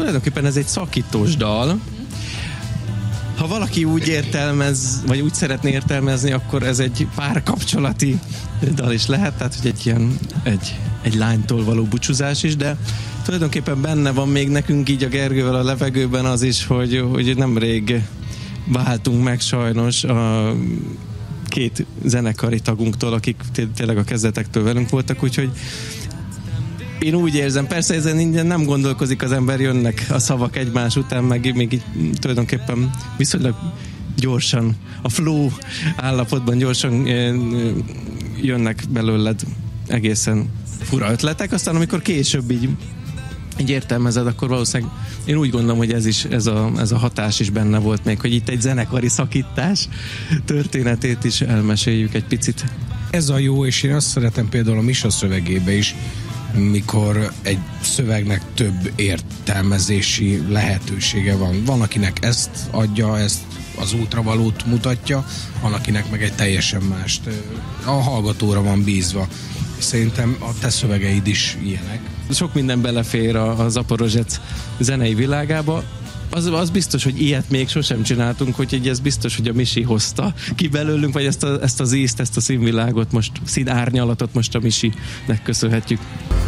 tulajdonképpen ez egy szakítós dal. Ha valaki úgy értelmez, vagy úgy szeretné értelmezni, akkor ez egy párkapcsolati dal is lehet, tehát hogy egy lánytól való búcsúzás is, de tulajdonképpen benne van még nekünk így a Gergővel a levegőben az is, hogy nemrég váltunk meg sajnos a két zenekari tagunktól, akik tényleg a kezdetektől velünk voltak, úgyhogy én úgy érzem, persze ezen nem gondolkozik az ember, jönnek a szavak egymás után, meg még így tulajdonképpen viszonylag gyorsan, a flow állapotban gyorsan jönnek belőled egészen fura ötletek, aztán amikor később így értelmezed, akkor valószínűleg én úgy gondolom, hogy ez a hatás is benne volt még, hogy itt egy zenekari szakítás történetét is elmeséljük egy picit. Ez a jó, és én azt szeretem például a Misa szövegébe is, mikor egy szövegnek több értelmezési lehetősége van. Van, akinek ezt adja, ezt az útravalót mutatja, van, akinek meg egy teljesen mást. A hallgatóra van bízva. Szerintem a te szövegeid is ilyenek. Sok minden belefér a Zaporozsec zenei világába. Az biztos, hogy ilyet még sosem csináltunk, hogy ez biztos, hogy a Misi hozta ki belőlünk, vagy ezt az ízt, ezt a színvilágot, színárnyalatot most a Misinek köszönhetjük.